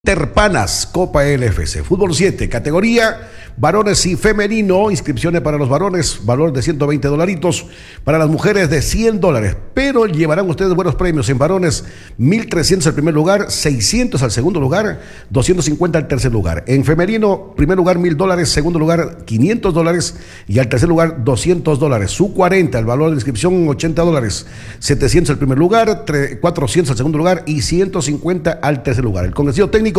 Terpanas, Copa LFC, Fútbol 7, categoría varones y femenino, inscripciones para los varones, valor de $120, para las mujeres de $100, pero llevarán ustedes buenos premios. En varones, 1,300 al primer lugar, 600 al segundo lugar, 250 al tercer lugar. En femenino, primer lugar $1,000, segundo lugar $500 y al tercer lugar $200. Su 40, el valor de inscripción $80, 700 al primer lugar, 400 al segundo lugar y 150 al tercer lugar. El congreso técnico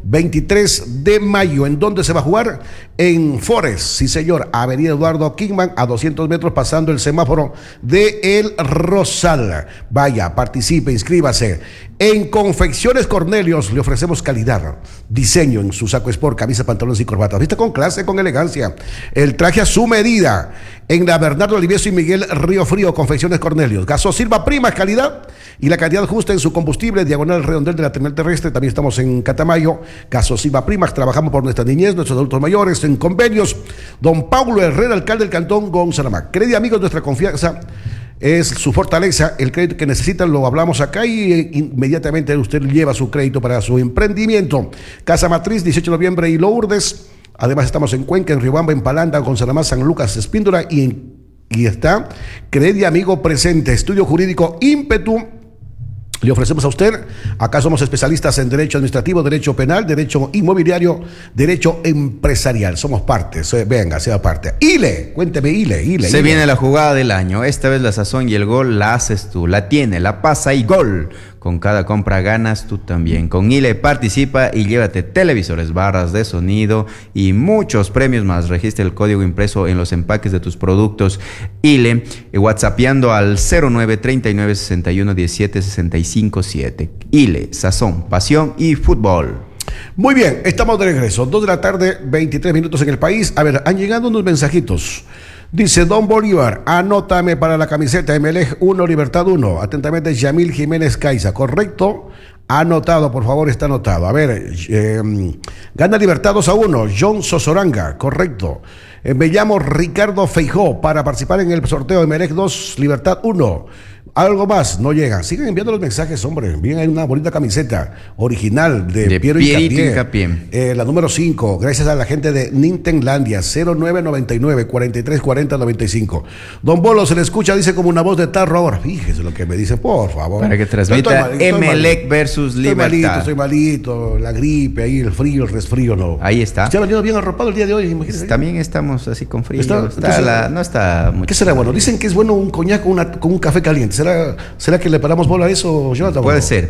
23 de mayo. ¿En dónde se va a jugar? En Forest, sí señor, Avenida Eduardo Kingman, a 200 metros pasando el semáforo de El Rosal. Vaya, participe, inscríbase. En Confecciones Cornelius le ofrecemos calidad, diseño en su saco sport, camisa, pantalones y corbatas. Viste con clase, con elegancia. El traje a su medida. En la Bernardo Olivieso y Miguel Río Frío, Confecciones Cornelius. Gasosilva Primas, calidad y la cantidad justa en su combustible, diagonal redondel de la terminal terrestre. También estamos en Catamayo. Gasosilva Primas, trabajamos por nuestra niñez, nuestros adultos mayores, en convenios. Don Paulo Herrera, alcalde del Cantón Gonzalama. Crédito, amigos, nuestra confianza es su fortaleza. El crédito que necesitan lo hablamos acá y inmediatamente usted lleva su crédito para su emprendimiento. Casa Matriz, 18 de noviembre y Lourdes. Además estamos en Cuenca, en Riobamba, en Palanda, Gonzalama, San Lucas, Espíndola y está Crédito Amigo presente. Estudio Jurídico Ímpetu. Le ofrecemos a usted, acá somos especialistas en derecho administrativo, derecho penal, derecho inmobiliario, derecho empresarial. Somos parte, venga, sea parte. Ile, cuénteme, Ile. Se viene la jugada del año. Esta vez la sazón y el gol la haces tú, la tiene, la pasa y gol. Con cada compra ganas tú también. Con Ile participa y llévate televisores, barras de sonido y muchos premios más. Registra el código impreso en los empaques de tus productos Ile, whatsappeando al 09 39 61 17 65 7. Ile, sazón, pasión y fútbol. Muy bien, estamos de regreso. 2 de la tarde, 23 minutos en el país. A ver, han llegado unos mensajitos. Dice Don Bolívar, anótame para la camiseta Emelec 1, Libertad 1. Atentamente, Yamil Jiménez Caiza. ¿Correcto? Anotado, por favor, está anotado. A ver, gana Libertad 2-1. John Sosoranga. Correcto. Me llamo Ricardo Feijó para participar en el sorteo Emelec 2, Libertad 1. Algo más, no llega. Sigan enviando los mensajes, hombre. Bien, hay una bonita camiseta original de Piero Hincapié. La número 5, gracias a la gente de Nintenlandia, 0999 43 40 95. Don Bolo se le escucha, dice como una voz de tarro ahora. Fíjese lo que me dice, por favor. Para que transmita Emelec versus Libertad. Estoy malito, la gripe, ahí el frío, el resfrío, no. Ahí está. Se ha venido bien arropado el día de hoy, imagínese. También estamos así con frío. No está mucho. ¿Qué será bueno? Dicen que es bueno un coñac con un café caliente. ¿Será que le paramos bola a eso, Jonathan? Puede ser.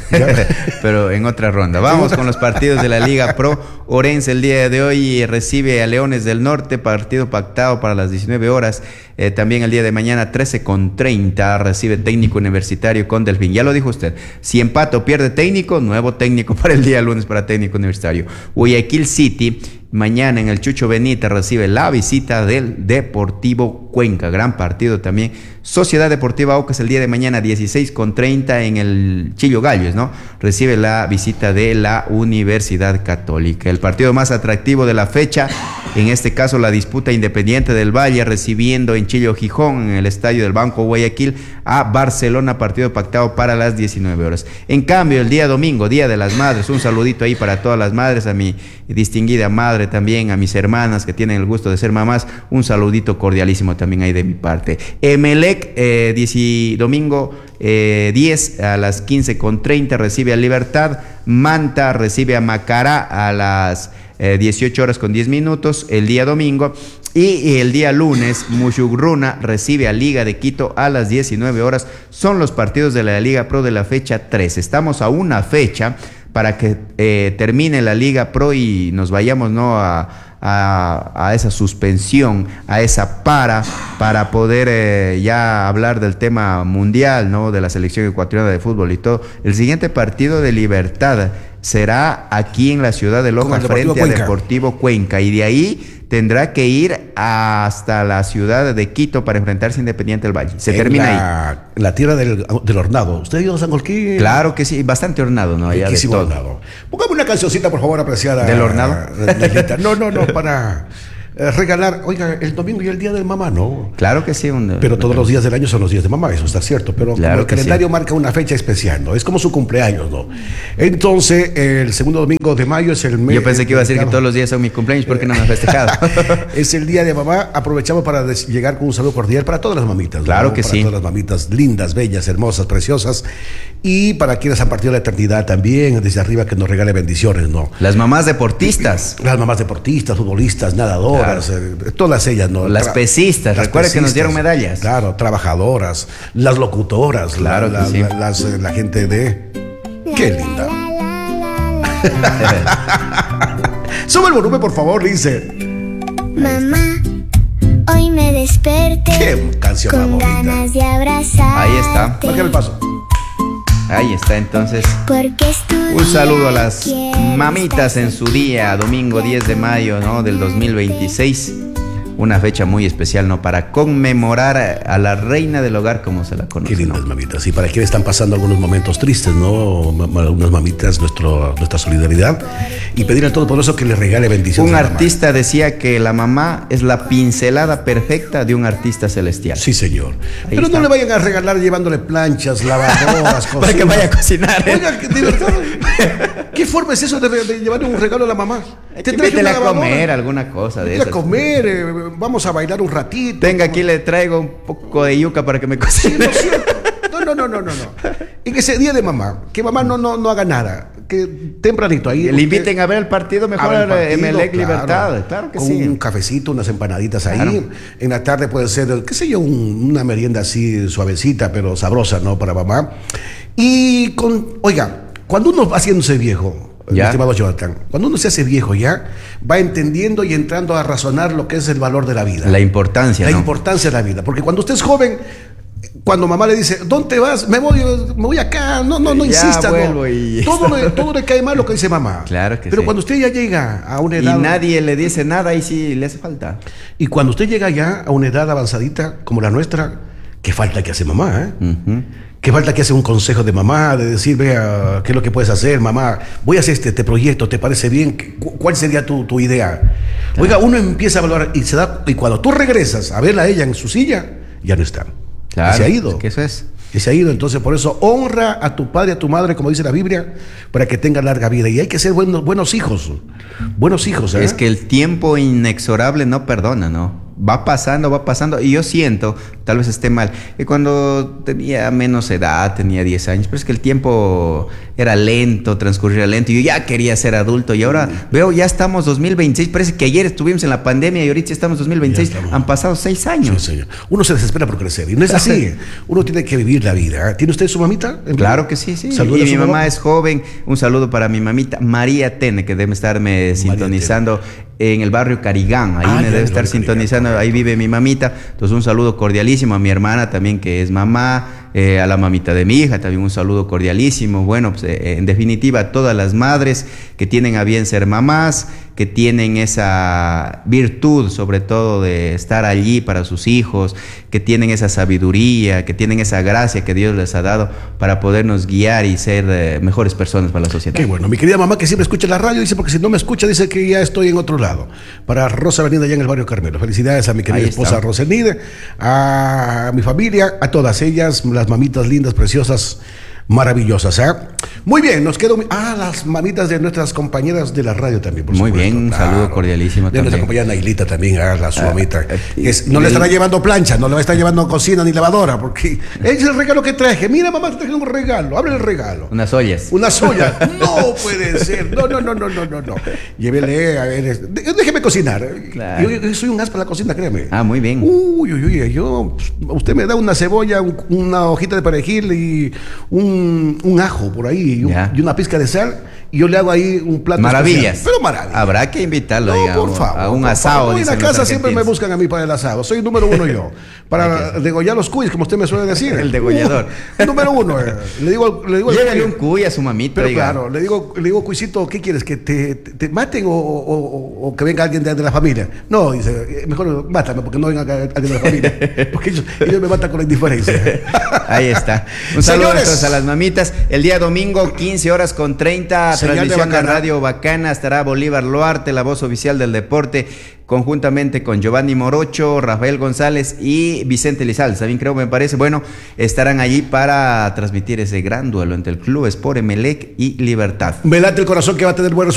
Pero en otra ronda. Vamos con los partidos de la Liga Pro. Orense el día de hoy recibe a Leones del Norte, partido pactado para las 19 horas. También el día de mañana, 13:30, recibe Técnico Universitario con Delfín. Ya lo dijo usted. Si empata o pierde técnico, nuevo técnico para el día lunes para Técnico Universitario. Guayaquil City, mañana en el Chucho Benítez, recibe la visita del Deportivo Cuenca. Gran partido también. Sociedad Deportiva Aucas el día de mañana 16:30 en el Chillo Gallos, ¿no? Recibe la visita de la Universidad Católica. El partido más atractivo de la fecha, en este caso la disputa Independiente del Valle recibiendo en Chillo Gijón, en el estadio del Banco Guayaquil, a Barcelona, partido pactado para las 19 horas. En cambio, el día domingo, Día de las Madres, un saludito ahí para todas las madres, a mi distinguida madre también, a mis hermanas que tienen el gusto de ser mamás, un saludito cordialísimo también ahí de mi parte. Emelec, domingo 10 a las 15:30 recibe a Libertad. Manta recibe a Macará a las 18 horas con 10 minutos el día domingo. Y el día lunes, Mushugruna recibe a Liga de Quito a las 19 horas. Son los partidos de la Liga Pro de la fecha 3. Estamos a una fecha para que termine la Liga Pro y nos vayamos, ¿no?, a esa suspensión, a esa para poder ya hablar del tema mundial, ¿no?, de la selección ecuatoriana de fútbol y todo. El siguiente partido de Libertad será aquí en la ciudad de Loja frente a Deportivo Cuenca, y de ahí tendrá que ir hasta la ciudad de Quito para enfrentarse a Independiente del Valle. Se termina ahí. La tierra del hornado. ¿Usted ha ido a San Joaquín? Claro que sí, bastante hornado, ¿no? Allá de todo. Hornado. Póngame una cancioncita, por favor, apreciada. ¿Del hornado? No, para regalar, oiga, el domingo y el día de mamá, ¿no? Claro que sí. Pero todos los días del año son los días de mamá, eso está cierto. Pero claro como el calendario marca una fecha especial, ¿no? Es como su cumpleaños, ¿no? Entonces, el segundo domingo de mayo es el mes. Yo pensé que iba a decir que todos los días son mis cumpleaños, porque no me han festejado. Es el día de mamá. Aprovechamos para llegar con un saludo cordial para todas las mamitas. Claro, ¿no? Que para sí. Para todas las mamitas lindas, bellas, hermosas, preciosas. Y para quienes han partido la eternidad también, desde arriba, que nos regale bendiciones, ¿no? Las mamás deportistas. Las mamás deportistas, futbolistas, nadadoras, claro. Todas ellas, ¿no? Las pesistas, recuerda que nos dieron medallas. Claro, trabajadoras, las locutoras, claro la gente de... ¡Qué linda! Sube el volumen, por favor, dice. Mamá, hoy me desperté. ¡Qué canción con más bonita! Ganas de abrazarte. Ahí está. Márcame el paso. Ahí está, entonces. Porque es tu un saludo a las día, mamitas en su día, domingo 10 de mayo, ¿no? Del 2026. Una fecha muy especial, ¿no? Para conmemorar a la reina del hogar, como se la conoce. Qué lindas, ¿no? mamitas. Y para quienes están pasando algunos momentos tristes, ¿no? Algunas mamitas, nuestra solidaridad. Y pedir al Todopoderoso que les regale bendiciones. Un artista decía que la mamá es la pincelada perfecta de un artista celestial. Sí, señor. Ahí Pero está. no le vayan a regalar llevándole planchas, lavadoras, cosas. Para que vaya a cocinar. Oiga, de verdad, ¿qué forma es eso de llevarle un regalo a la mamá? Te invítela a comer alguna cosa de esas. esas. A comer, vamos a bailar un ratito. Venga, aquí le traigo un poco de yuca para que me cocine. Sí, no. En ese día de mamá, que mamá no haga nada, que tempranito ahí. Le inviten a ver el partido mejor a Emelec Libertad, claro que con sí. un cafecito, unas empanaditas Claro. ahí. En la tarde puede ser, qué sé yo, una merienda así suavecita, pero sabrosa, ¿no? Para mamá. Y oiga, cuando uno va haciéndose viejo, mi estimado Jonathan, cuando uno se hace viejo ya, va entendiendo y entrando a razonar lo que es el valor de la vida. La importancia, La ¿no? importancia de la vida. Porque cuando usted es joven, cuando mamá le dice, ¿dónde te vas? Me voy acá. No insista. Vuelvo no. Y... Todo le cae mal lo que dice mamá. Claro que Pero sí. cuando usted ya llega a una edad... Y nadie le dice nada y sí le hace falta. Y cuando usted llega ya a una edad avanzadita como la nuestra, ¿qué falta que hace mamá? Uh-huh. ¿Qué falta que hace un consejo de mamá? De decir, vea, ¿qué es lo que puedes hacer, mamá? Voy a hacer este proyecto, ¿te parece bien? ¿Cuál sería tu idea? Claro. Oiga, uno empieza a valorar y cuando tú regresas a verla a ella en su silla, ya no está. Claro, se ha ido. Es que eso es. Que se ha ido. Entonces, por eso, honra a tu padre, a tu madre, como dice la Biblia, para que tenga larga vida. Y hay que ser buenos hijos. Buenos hijos, ¿eh? Es que el tiempo inexorable no perdona, ¿no? Va pasando. Y yo siento, tal vez esté mal, que cuando tenía menos edad, tenía 10 años, pero es que el tiempo era lento, transcurría lento. Yo ya quería ser adulto y ahora veo, ya estamos 2026. Parece que ayer estuvimos en la pandemia y ahorita ya estamos 2026. Han pasado 6 años. Sí, uno se desespera por crecer y no es así. Uno tiene que vivir la vida. ¿Tiene usted su mamita? Claro que sí. Saludos. Y mi mamá es joven. Un saludo para mi mamita María Tene, que debe estarme sintonizando en el barrio Carigán. Ahí me debe estar sintonizando. Ahí vive mi mamita. Entonces un saludo cordialísimo a mi hermana también, que es mamá, a la mamita de mi hija también un saludo cordialísimo. Bueno, pues en definitiva a todas las madres que tienen a bien ser mamás, que tienen esa virtud sobre todo de estar allí para sus hijos, que tienen esa sabiduría, que tienen esa gracia que Dios les ha dado para podernos guiar y ser mejores personas para la sociedad. Qué bueno. Mi querida mamá, que siempre escucha la radio, dice, porque si no me escucha, dice que ya estoy en otro lado. Para Rosa Avenida, allá en el barrio Carmelo. Felicidades a mi querida esposa Rosenide, a mi familia, a todas ellas, las mamitas lindas, preciosas, maravillosas, ¿eh? Muy bien, nos quedó... las mamitas de nuestras compañeras de la radio también, por Muy supuesto. bien, un saludo cordialísimo de también. nuestra compañera Nailita también, su mamita. No le estará llevando plancha, no le va a estar llevando cocina ni lavadora, porque es el regalo que traje. Mira, mamá, te traje un regalo, abre el regalo. Unas ollas. Unas ollas. No puede ser. No. Llévele, a ver, déjeme cocinar. Claro. Yo soy un as para la cocina, créeme. Muy bien. Usted me da una cebolla, una hojita de perejil y un ajo por ahí y una pizca de sal, y yo le hago ahí un plato maravillas especial. Pero maravillas. Habrá que invitarlo, digamos, por favor, a un asado. En la casa siempre me buscan a mí para el asado. Soy el número uno yo. Para degollar los cuyes, como usted me suele decir. El degollador. Número uno. Le digo llévale un cuy a su mamita. Pero claro, le digo, cuisito, ¿qué quieres? ¿Que te maten o que venga alguien de la familia. No, dice, mejor mátame porque no venga acá alguien de la familia. Porque ellos me matan con la indiferencia. Ahí está. Un saludo Señores, a las mamitas. El día domingo, 15:30, transmisión de Radio Bacana. Estará Bolívar Loarte, la voz oficial del deporte, conjuntamente con Giovanni Morocho, Rafael González y Vicente Lizalde. También creo, me parece, bueno, estarán allí para transmitir ese gran duelo entre el Club Sport Emelec y Libertad. me late el corazón que va a tener buenos